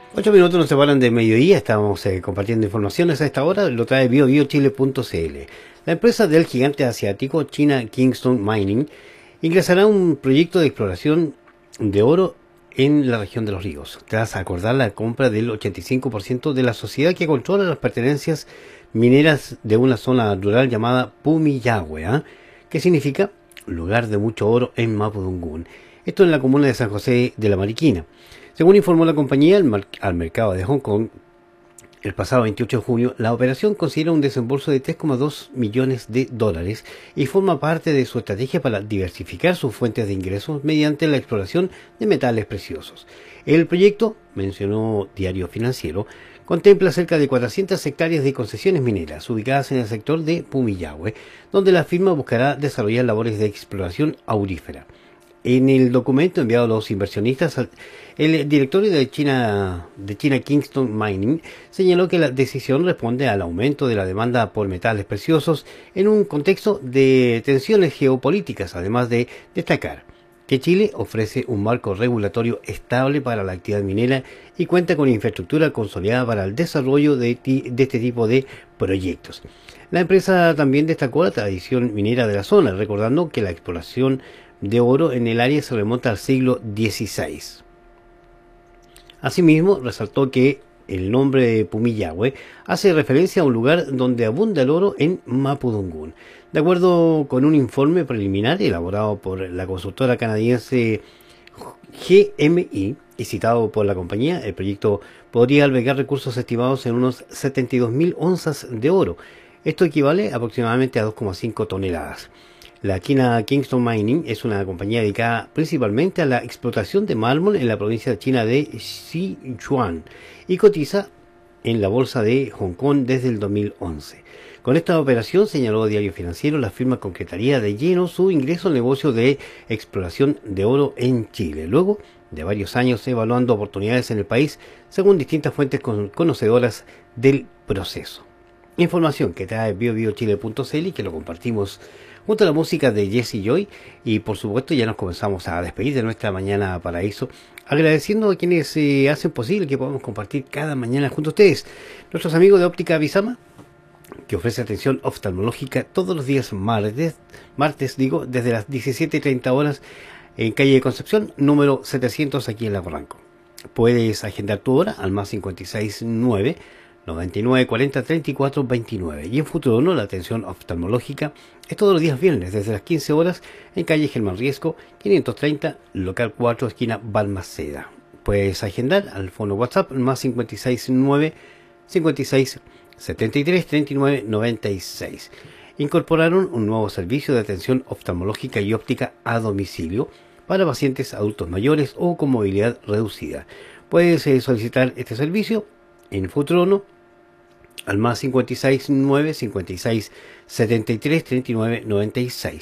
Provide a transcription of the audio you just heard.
8 minutos nos separan de mediodía, estamos compartiendo informaciones a esta hora, lo trae biobiochile.cl. La empresa del gigante asiático China Kingston Mining ingresará a un proyecto de exploración de oro en la región de los ríos, tras acordar la compra del 85% de la sociedad que controla las pertenencias mineras de una zona rural llamada Pumillahue, que significa lugar de mucho oro en Mapudungun. Esto en la comuna de San José de la Mariquina. Según informó la compañía al mercado de Hong Kong, el pasado 28 de junio, la operación considera un desembolso de 3,2 millones de dólares y forma parte de su estrategia para diversificar sus fuentes de ingresos mediante la exploración de metales preciosos. El proyecto, mencionó Diario Financiero, contempla cerca de 400 hectáreas de concesiones mineras ubicadas en el sector de Pumillahue, donde la firma buscará desarrollar labores de exploración aurífera. En el documento enviado a los inversionistas, el directorio de China Kingston Mining señaló que la decisión responde al aumento de la demanda por metales preciosos en un contexto de tensiones geopolíticas, además de destacar que Chile ofrece un marco regulatorio estable para la actividad minera y cuenta con infraestructura consolidada para el desarrollo de este tipo de proyectos. La empresa también destacó la tradición minera de la zona, recordando que la exploración de oro en el área se remonta al siglo XVI. Asimismo, resaltó que el nombre de Pumillahue hace referencia a un lugar donde abunda el oro en Mapudungun. De acuerdo con un informe preliminar elaborado por la consultora canadiense GMI y citado por la compañía, el proyecto podría albergar recursos estimados en unos 72.000 onzas de oro. Esto equivale aproximadamente a 2,5 toneladas. La China Kingston Mining es una compañía dedicada principalmente a la explotación de mármol en la provincia china de Sichuan y cotiza en la bolsa de Hong Kong desde el 2011. Con esta operación, señaló Diario Financiero, la firma concretaría de lleno su ingreso al negocio de exploración de oro en Chile, luego de varios años evaluando oportunidades en el país, según distintas fuentes conocedoras del proceso. Información que trae biobiochile.cl y que lo compartimos junto a la música de Jesse Joy, y por supuesto ya nos comenzamos a despedir de nuestra mañana paraíso, agradeciendo a quienes hacen posible que podamos compartir cada mañana junto a ustedes. Nuestros amigos de Óptica Visama, que ofrece atención oftalmológica todos los días martes, desde las 17:30 horas en calle de Concepción, número 700 aquí en Lago Ranco. Puedes agendar tu hora al más 569 99 40 34 29. Y en Futurono, la atención oftalmológica es todos los días viernes, desde las 15 horas, en calle Germán Riesco, 530, local 4, esquina Balmaceda. Puedes agendar al fono WhatsApp más 569 56 73 39 96. Incorporaron un nuevo servicio de atención oftalmológica y óptica a domicilio para pacientes adultos mayores o con movilidad reducida. Puedes solicitar este servicio en Futurono al más 569 56 73 39 96.